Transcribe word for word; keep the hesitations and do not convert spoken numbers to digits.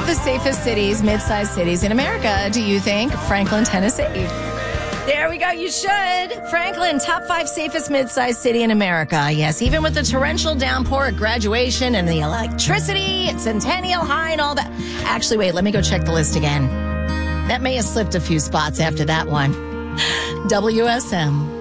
the safest cities, mid-sized cities in America do you think? Franklin, Tennessee. There we go. You should. Franklin, top five safest mid-sized city in America. Yes, even with the torrential downpour at graduation and the electricity at Centennial High and all that. Actually, wait, let me go check the list again. That may have slipped a few spots after that one. W S M.